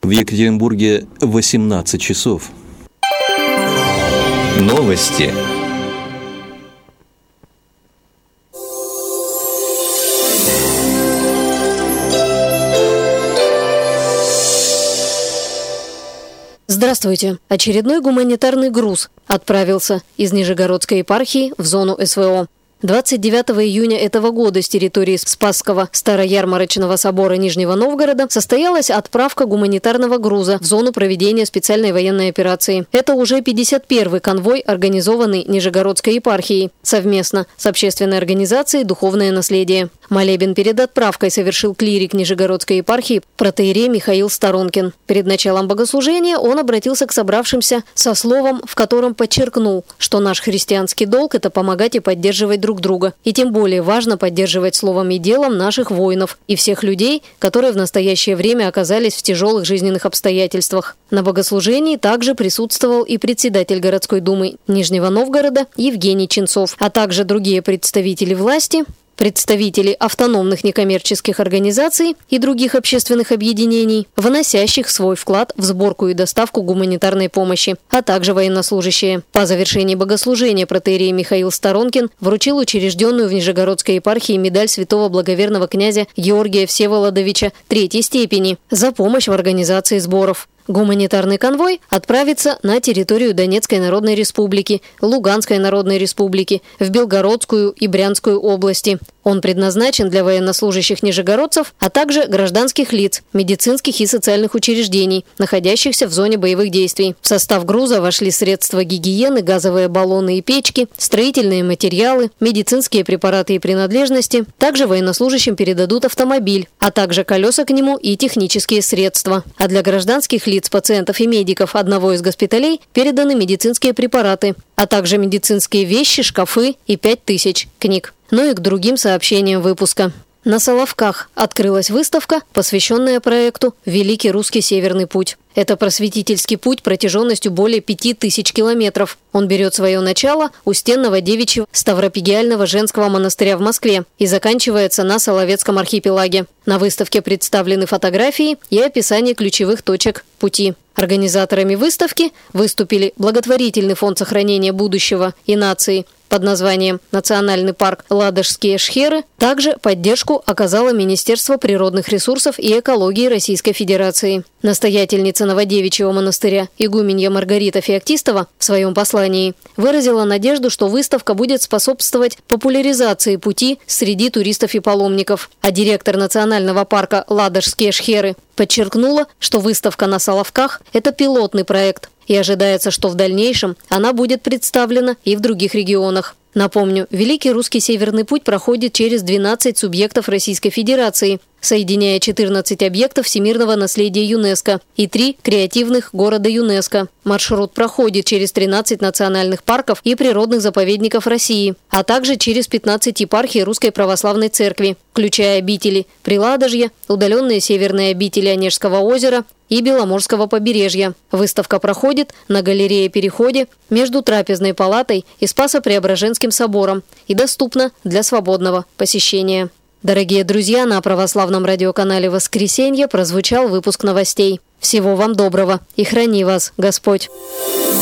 В Екатеринбурге 18 часов. Новости. Здравствуйте. Очередной гуманитарный груз отправился из Нижегородской епархии в зону СВО. 29 июня этого года с территории Спасского Староярмарочного собора Нижнего Новгорода состоялась отправка гуманитарного груза в зону проведения специальной военной операции. Это уже 51-й конвой, организованный Нижегородской епархией совместно с общественной организацией «Духовное наследие». Молебен перед отправкой совершил клирик Нижегородской епархии протоиерей Михаил Сторонкин. Перед началом богослужения он обратился к собравшимся со словом, в котором подчеркнул, что наш христианский долг – это помогать и поддерживать друг друга. И тем более важно поддерживать словом и делом наших воинов и всех людей, которые в настоящее время оказались в тяжелых жизненных обстоятельствах. На богослужении также присутствовал и председатель городской думы Нижнего Новгорода Евгений Ченцов, а также другие представители власти, представители автономных некоммерческих организаций и других общественных объединений, вносящих свой вклад в сборку и доставку гуманитарной помощи, а также военнослужащие. По завершении богослужения протоиерей Михаил Сторонкин вручил учрежденную в Нижегородской епархии медаль святого благоверного князя Георгия Всеволодовича III степени за помощь в организации сборов. Гуманитарный конвой отправится на территорию Донецкой Народной Республики, Луганской Народной Республики, в Белгородскую и Брянскую области. Он предназначен для военнослужащих нижегородцев, а также гражданских лиц, медицинских и социальных учреждений, находящихся в зоне боевых действий. В состав груза вошли средства гигиены, газовые баллоны и печки, строительные материалы, медицинские препараты и принадлежности. Также военнослужащим передадут автомобиль, а также колеса к нему и технические средства. А для гражданских лиц, пациентов и медиков одного из госпиталей переданы медицинские препараты, а также медицинские вещи, шкафы и 5000 книг. Ну и к другим сообщениям выпуска. На Соловках открылась выставка, посвященная проекту «Великий русский Северный путь». Это просветительский путь протяженностью более 5000 километров. Он берет свое начало у стенного девичьего Ставропигиального женского монастыря в Москве и заканчивается на Соловецком архипелаге. На выставке представлены фотографии и описание ключевых точек пути. Организаторами выставки выступили благотворительный фонд сохранения будущего и нации под названием «Национальный парк Ладожские шхеры». Также поддержку оказало Министерство природных ресурсов и экологии Российской Федерации. Настоятельница Новодевичьего монастыря игуменья Маргарита Феоктистова в своем послании выразила надежду, что выставка будет способствовать популяризации пути среди туристов и паломников. А директор национального парка Ладожские шхеры подчеркнула, что выставка на Соловках – это пилотный проект, и ожидается, что в дальнейшем она будет представлена и в других регионах. Напомню, Великий русский Северный путь проходит через 12 субъектов Российской Федерации, соединяя 14 объектов всемирного наследия ЮНЕСКО и 3 креативных города ЮНЕСКО. Маршрут проходит через 13 национальных парков и природных заповедников России, а также через 15 епархий Русской Православной Церкви, включая обители Приладожья, удаленные северные обители Онежского озера и Беломорского побережья. Выставка проходит на галерее-переходе между Трапезной палатой и Спасо-Преображенским собором и доступна для свободного посещения. Дорогие друзья, на православном радиоканале «Воскресенье» прозвучал выпуск новостей. Всего вам доброго и храни вас Господь!